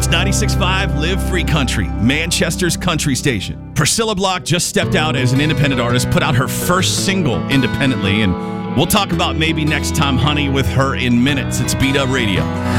It's 96.5 Live Free Country, Manchester's country station. Priscilla Block just stepped out as an independent artist, put out her first single independently, and we'll talk about maybe next time, honey, with her in minutes. It's B-Dub Radio.